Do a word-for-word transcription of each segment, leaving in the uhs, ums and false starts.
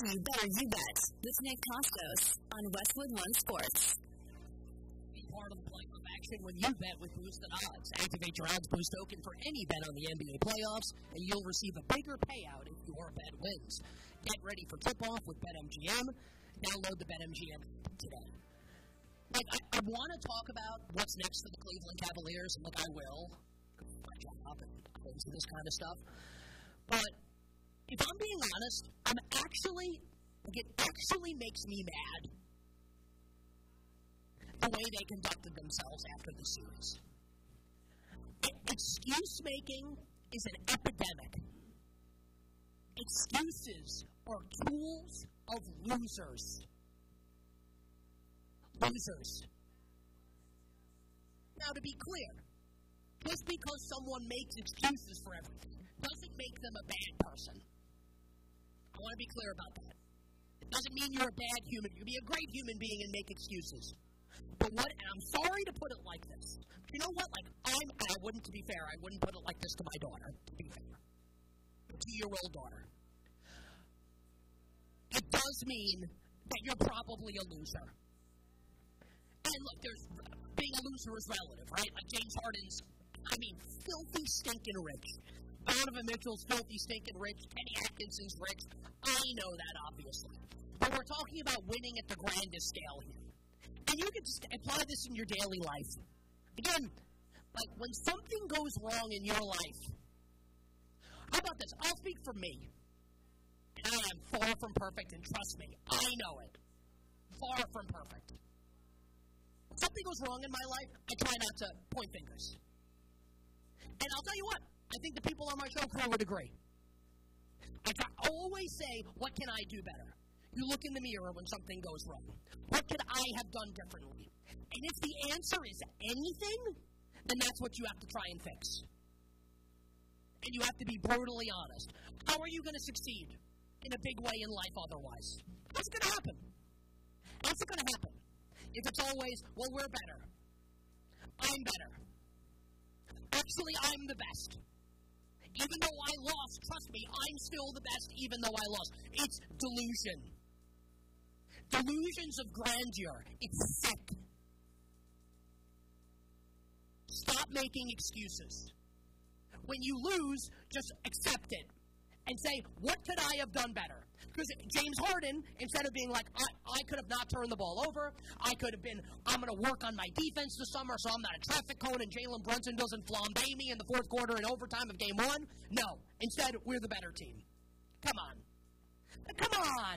You Better You Bet with Nick Costos on Westwood One Sports. Be part of the playoff action when you bet with boosted odds. Activate your odds boost token for any bet on the N B A playoffs, and you'll receive a bigger payout if your bet wins. Get ready for tip-off with BetMGM. Download the BetMGM app today. Like, I, I want to talk about what's next for the Cleveland Cavaliers, and like I will, because my job and into this kind of stuff. But if I'm being honest, I'm actually, like, it actually makes me mad the way they conducted themselves after the series. Excuse making is an epidemic. Excuses are tools of losers. Losers. Now, to be clear, just because someone makes excuses for everything doesn't make them a bad person. I want to be clear about that. It doesn't mean you're a bad human. You can be a great human being and make excuses. But what, and I'm sorry to put it like this. You know what? Like, I'm, I wouldn't, to be fair, I wouldn't put it like this to my daughter, to be fair. A two-year-old daughter. It does mean that you're probably a loser. And look, there's, being a loser is relative, right? Like James Harden's, I mean, filthy, stinking rich. Donovan Mitchell's filthy, stinking rich. Kenny Atkinson's rich. I know that, obviously. But we're talking about winning at the grandest scale here. And you can just apply this in your daily life. Again, like when something goes wrong in your life, how about this? I'll speak for me. And I am far from perfect, and trust me, I know it. Far from perfect. When something goes wrong in my life, I try not to point fingers. And I'll tell you what, I think the people on my show crew would agree. I try, always say, what can I do better? You look in the mirror when something goes wrong. What could I have done differently? And if the answer is anything, then that's what you have to try and fix. And you have to be brutally honest. How are you going to succeed in a big way in life otherwise? What's going to happen? What's going to happen? If it's always, well, we're better. I'm better. Actually, I'm the best. Even though I lost, trust me, I'm still the best even though I lost. It's delusion. Delusions of grandeur. It's sick. Stop making excuses. When you lose, just accept it and say, what could I have done better? Because James Harden, instead of being like, I, I could have not turned the ball over, I could have been, I'm going to work on my defense this summer so I'm not a traffic cone and Jalen Brunson doesn't flambe me in the fourth quarter and overtime of game one. No. Instead, we're the better team. Come on. Come on.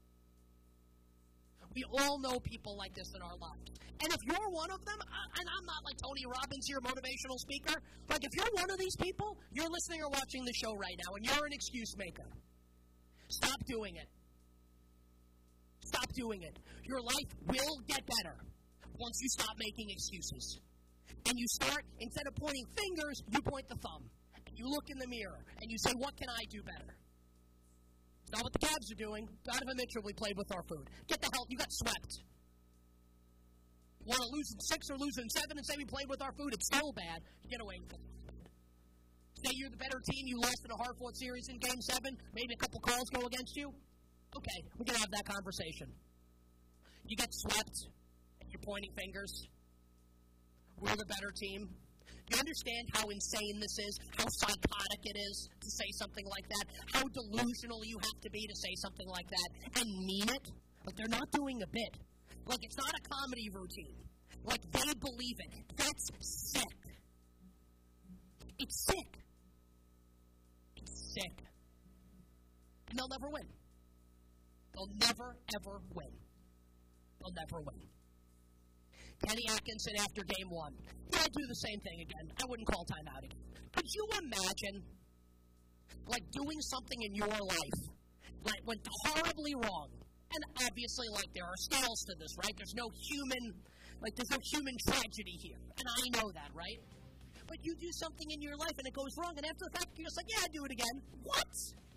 We all know people like this in our lives. And if you're one of them, and I'm not like Tony Robbins here, motivational speaker, like if you're one of these people, you're listening or watching the show right now, and you're an excuse maker. Stop doing it. Stop doing it. Your life will get better once you stop making excuses. And you start, instead of pointing fingers, you point the thumb. And you look in the mirror, and you say, what can I do better? It's not what the Cavs are doing. Donovan Mitchell, we played with our food. Get the hell, you got swept. You want to lose in six or lose in seven and say we played with our food? It's still bad. Get away from it. Say you're the better team, you lost in a hard-fought series in Game seven, maybe a couple calls go against you. Okay, we can have that conversation. You get swept, and you're pointing fingers. We're the better team. Do you understand how insane this is, how psychotic it is to say something like that, how delusional you have to be to say something like that and mean it? Like, they're not doing a bit. Like, it's not a comedy routine. Like, they believe it. That's sick. It's sick. Sick. And they'll never win. They'll never, ever win. They'll never win. Kenny Atkinson after game one. Yeah, I'd do the same thing again. I wouldn't call timeout again. Could you imagine, like, doing something in your life, like, went horribly wrong? And obviously, like, there are scales to this, right? There's no human, like, there's no human tragedy here. And I know that, right? But you do something in your life and it goes wrong, and after the fact, you're just like, yeah, I'd do it again. What?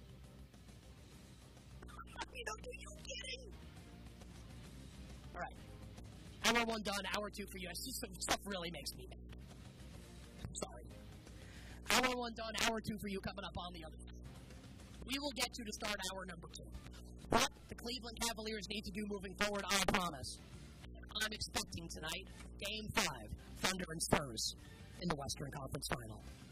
I mean, are you kidding? All right. Hour one done, hour two for you. It's just, stuff really makes me mad. I'm sorry. Hour one done, hour two for you coming up on the other side. we will get to to start hour number two. What the Cleveland Cavaliers need to do moving forward, I promise. I'm expecting tonight, Game five, Thunder and Spurs in the Western Conference Final.